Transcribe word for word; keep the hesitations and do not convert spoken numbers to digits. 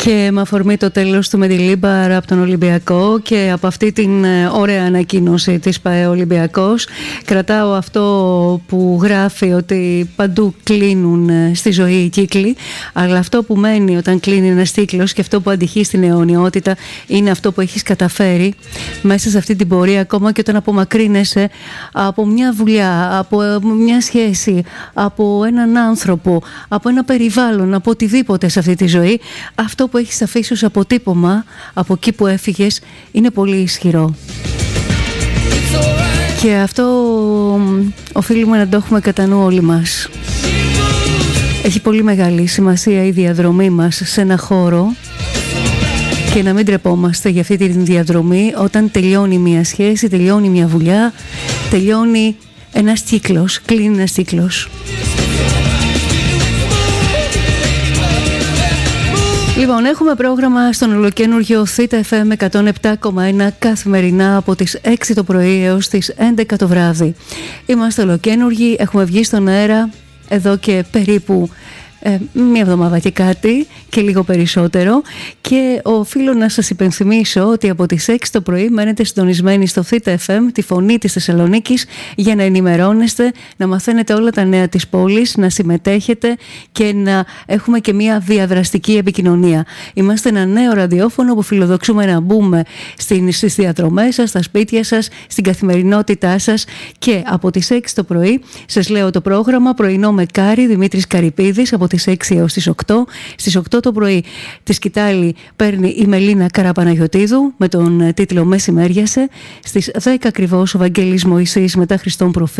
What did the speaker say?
Και με αφορμή το τέλος του Μεντιλίμπαρ από τον Ολυμπιακό και από αυτή την ωραία ανακοίνωση της ΠΑΕ Ολυμπιακός, κρατάω αυτό που γράφει ότι παντού κλείνουν στη ζωή οι κύκλοι, αλλά αυτό που μένει όταν κλείνει ένας κύκλος και αυτό που αντυχεί στην αιωνιότητα είναι αυτό που έχεις καταφέρει μέσα σε αυτή την πορεία, ακόμα και όταν απομακρύνεσαι από μια δουλειά, από μια σχέση, από έναν άνθρωπο, από ένα περιβάλλον, από οτιδήποτε σε αυτή τη ζωή. Αυτό που έχεις αφήσει ως αποτύπωμα από εκεί που έφυγες είναι πολύ ισχυρό. Και αυτό οφείλουμε να το έχουμε κατά νου όλοι μας. Έχει πολύ μεγάλη σημασία η διαδρομή μας σε ένα χώρο και να μην τρεπόμαστε για αυτή τη διαδρομή όταν τελειώνει μια σχέση, τελειώνει μια δουλειά, τελειώνει ένας κύκλος, κλείνει ένας κύκλος. Λοιπόν, έχουμε πρόγραμμα στον ολοκένουργιο Θήτα εφ εμ εκατόν επτά κόμμα ένα καθημερινά από τις έξι το πρωί έως τις έντεκα το βράδυ. Είμαστε ολοκένουργοι, έχουμε βγει στον αέρα εδώ και περίπου ε, μία εβδομάδα και κάτι και λίγο περισσότερο, και οφείλω να σας υπενθυμίσω ότι από τις έξι το πρωί μένετε συντονισμένοι στο Θήτα εφ εμ, τη φωνή της Θεσσαλονίκης, για να ενημερώνεστε, να μαθαίνετε όλα τα νέα της πόλης, να συμμετέχετε και να έχουμε και μια διαδραστική επικοινωνία. Είμαστε ένα νέο ραδιόφωνο που φιλοδοξούμε να μπούμε στις διαδρομές σας, στα σπίτια σας, στην καθημερινότητά σας, και από τις έξι το πρωί σας λέω το πρόγραμμα πρωινό με Κάρι, Δημήτρης Καρυπίδης, από τις έξι έως τις οκτώ. Στις οκτώ το πρωί τη σκητάλη παίρνει η Μελίνα Καραπαναγιωτίδου με τον τίτλο «Μεσημέριασε». Στις δέκα ακριβώς ο Βαγγέλης Μωυσής μετά Χριστόν Προφήτη.